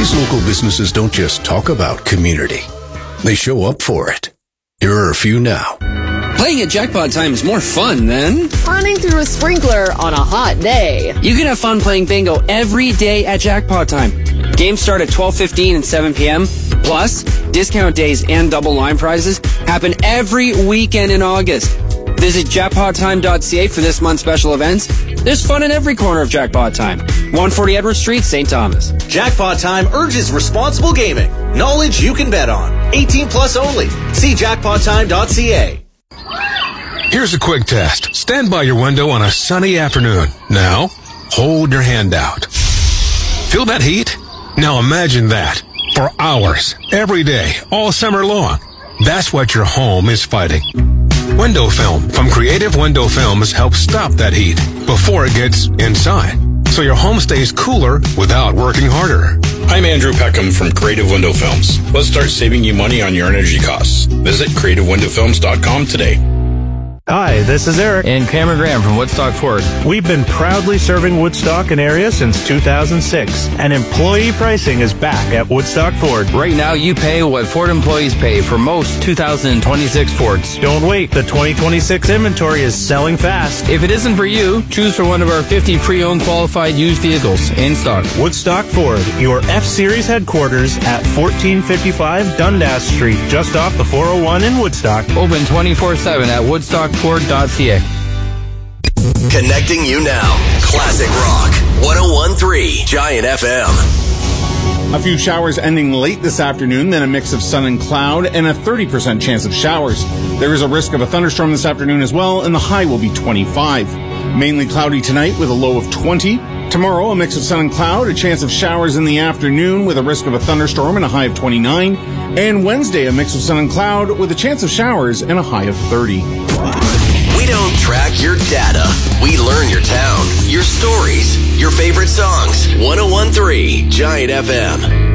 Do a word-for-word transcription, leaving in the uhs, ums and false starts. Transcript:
These local businesses don't just talk about community. They show up for it. Here are a few now. Playing at Jackpot Time is more fun than running through a sprinkler on a hot day. You can have fun playing bingo every day at Jackpot Time. Games start at twelve fifteen and seven p.m. Plus, discount days and double line prizes happen every weekend in August. Visit jackpot time dot c a for this month's special events. There's fun in every corner of Jackpot Time. one forty Edward Street, Saint Thomas. Jackpot Time urges responsible gaming. Knowledge you can bet on. eighteen plus only. See jackpot time dot c a. Here's a quick test. Stand by your window on a sunny afternoon. Now, hold your hand out. Feel that heat? Now imagine that. For hours, every day, all summer long. That's what your home is fighting. Window film from Creative Window Films helps stop that heat before it gets inside, so your home stays cooler without working harder. I'm Andrew Peckham from Creative Window Films. Let's start saving you money on your energy costs. Visit creative window films dot com today. Hi, this is Eric. And Cameron Graham from Woodstock Ford. We've been proudly serving Woodstock and area since two thousand six, and employee pricing is back at Woodstock Ford. Right now, you pay what Ford employees pay for most two thousand twenty-six Fords. Don't wait. The twenty twenty-six inventory is selling fast. If it isn't for you, choose for one of our fifty pre-owned qualified used vehicles in stock. Woodstock Ford, your F-Series headquarters at fourteen fifty-five Dundas Street, just off the four oh one in Woodstock. Open twenty-four seven at woodstock ford dot c a. Connecting you now. Classic Rock. one oh one point three Giant F M. A few showers ending late this afternoon, then a mix of sun and cloud, and a thirty percent chance of showers. There is a risk of a thunderstorm this afternoon as well, and the high will be twenty-five. Mainly cloudy tonight with a low of twenty. Tomorrow, a mix of sun and cloud, a chance of showers in the afternoon with a risk of a thunderstorm and a high of twenty-nine. And Wednesday, a mix of sun and cloud with a chance of showers and a high of thirty. We don't track your data. We learn your town, your stories, your favorite songs. one oh one point three Giant F M.